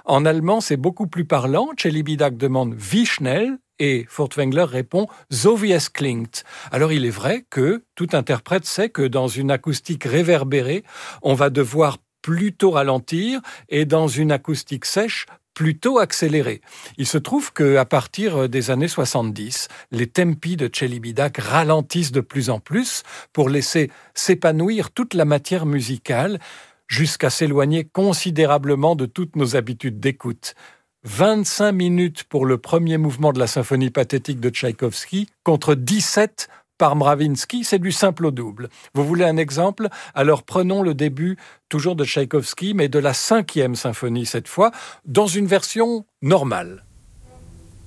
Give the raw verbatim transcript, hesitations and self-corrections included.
En allemand, c'est beaucoup plus parlant. Celibidache demande « Wie schnell ?» et Furtwängler répond « So wie es klingt ». Alors il est vrai que tout interprète sait que dans une acoustique réverbérée, on va devoir plutôt ralentir et dans une acoustique sèche, plutôt accélérer. Il se trouve qu'à partir des années soixante-dix, les tempi de Celibidache ralentissent de plus en plus pour laisser s'épanouir toute la matière musicale jusqu'à s'éloigner considérablement de toutes nos habitudes d'écoute. vingt-cinq minutes pour le premier mouvement de la symphonie pathétique de Tchaïkovski contre dix-sept par Mravinsky, c'est du simple au double. Vous voulez un exemple ? Alors prenons le début, toujours de Tchaïkovski, mais de la cinquième symphonie cette fois, dans une version normale.